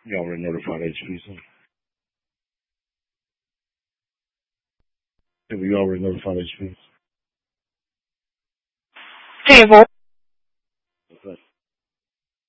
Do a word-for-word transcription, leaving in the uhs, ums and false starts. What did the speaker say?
You already know the five H P, so. Yeah, but you already know the five H P. Table.